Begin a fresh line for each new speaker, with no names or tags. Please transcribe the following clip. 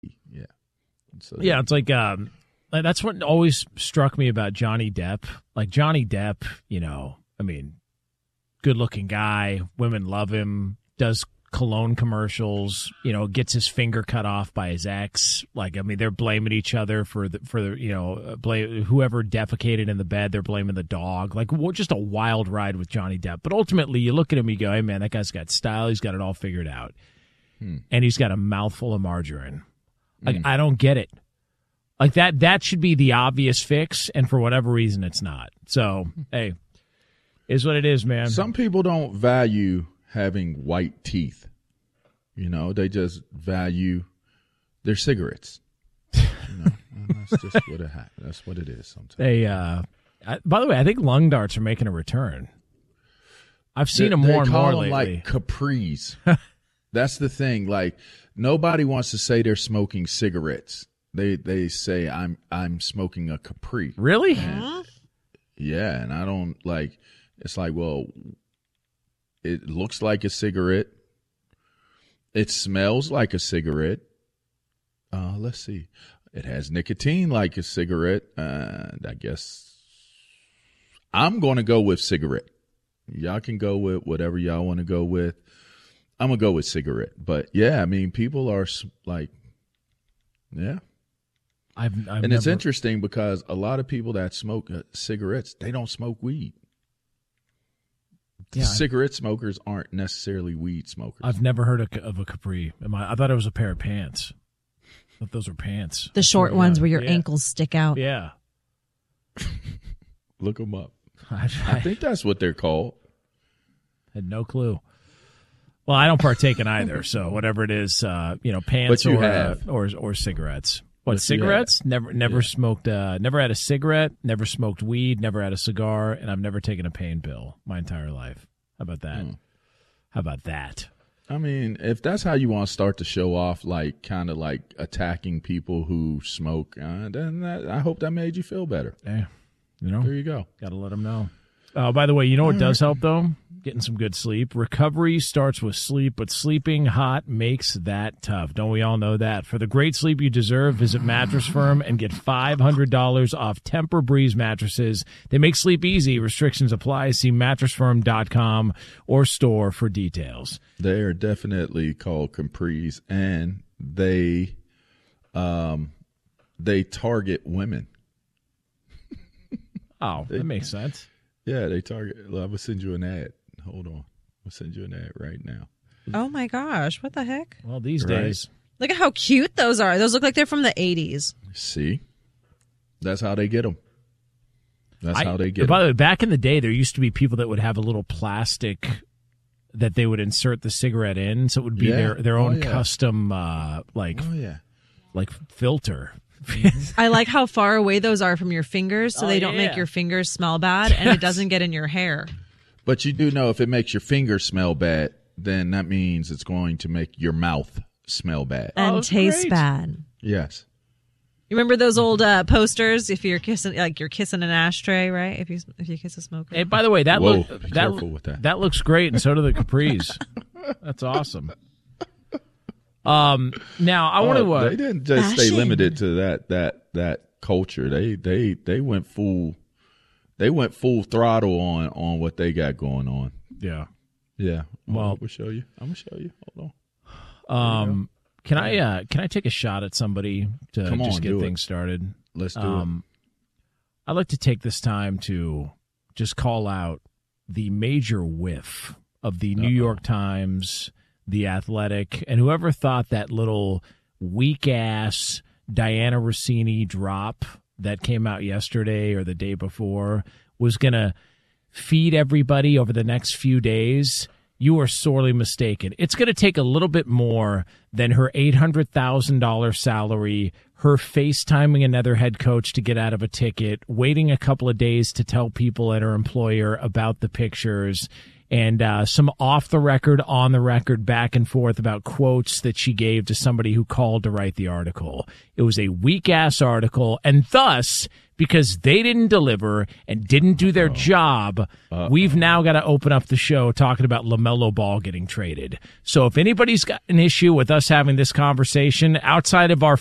Yeah. So,
Yeah, it's like that's what always struck me about Johnny Depp. Like Johnny Depp, good-looking guy, women love him, does cologne commercials, gets his finger cut off by his ex. They're blaming each other for blame whoever defecated in the bed. They're blaming the dog. Just a wild ride with Johnny Depp. But ultimately, you look at him, you go, "Hey man, that guy's got style. He's got it all figured out, and he's got a mouthful of margarine." I don't get it. That should be the obvious fix, and for whatever reason, it's not. So, hey, is what it is, man.
Some people don't value having white teeth. They just value their cigarettes. And that's just that's what it is sometimes.
By the way, I think lung darts are making a return. I've seen them more and more lately.
They call them like Capris. That's the thing. Nobody wants to say they're smoking cigarettes. They say I'm smoking a Capri.
Really?
Yeah, and I don't like. It's like, well, it looks like a cigarette. It smells like a cigarette. Let's see. It has nicotine like a cigarette. And I guess I'm going to go with cigarette. Y'all can go with whatever y'all want to go with. I'm going to go with cigarette. But, yeah, people are like, yeah. And it's interesting because a lot of people that smoke cigarettes, they don't smoke weed. Yeah, cigarette smokers aren't necessarily weed smokers.
I've never heard of a Capri. I thought it was a pair of pants. I thought those were pants.
The short ones where your ankles stick out.
Yeah.
Look them up. I think that's what they're called.
Had no clue. Well, I don't partake in either, so whatever it is, pants or cigarettes. What, cigarettes? Never smoked. Never had a cigarette. Never smoked weed. Never had a cigar, and I've never taken a pain pill my entire life. How about that? How about that?
If that's how you want to start to show off, kind of attacking people who smoke, then I hope that made you feel better.
Yeah,
there you go.
Got to let them know. By the way, you know what does help though? Getting some good sleep. Recovery starts with sleep, but sleeping hot makes that tough. Don't we all know that? For the great sleep you deserve, visit Mattress Firm and get $500 off Tempur-Breeze mattresses. They make sleep easy. Restrictions apply. See mattressfirm.com or store for details.
They are definitely called Capris, and they target women.
Oh, that makes sense.
Yeah, they target. I will send you an ad. Hold on. I'll send you an ad right now.
Oh, my gosh. What the heck?
Well, these days.
Look at how cute those are. Those look like they're from the 80s.
See? That's how they get them. How they get them.
By the way, back in the day, there used to be people that would have a little plastic that they would insert the cigarette in. So it would be their own custom, filter.
I like how far away those are from your fingers so they don't make your fingers smell bad and it doesn't get in your hair.
But you do know if it makes your fingers smell bad, then that means it's going to make your mouth smell bad.
And taste bad.
Yes.
You remember those old posters if you're kissing an ashtray, right? If you kiss a smoker.
Hey, by the way,
careful with that.
That looks great, and so do the Capris. That's awesome. Now I want to.
They didn't just stay limited to that culture. They went full. They went full throttle on what they got going on.
Yeah.
Yeah.
Well,
we'll show you. I'm gonna show you. Hold
on. Can I take a shot at somebody to just get things started?
Let's do it.
I'd like to take this time to just call out the major whiff of the New York Times, The Athletic, and whoever thought that little weak-ass Diana Rossini drop that came out yesterday or the day before was going to feed everybody over the next few days. You are sorely mistaken. It's going to take a little bit more than her $800,000 salary, her FaceTiming another head coach to get out of a ticket, waiting a couple of days to tell people at her employer about the pictures. and some off the record, on the record, back and forth about quotes that she gave to somebody who called to write the article. It was a weak-ass article, and thus, because they didn't deliver and didn't do their job, we've now got to open up the show talking about LaMelo Ball getting traded. So if anybody's got an issue with us having this conversation outside of our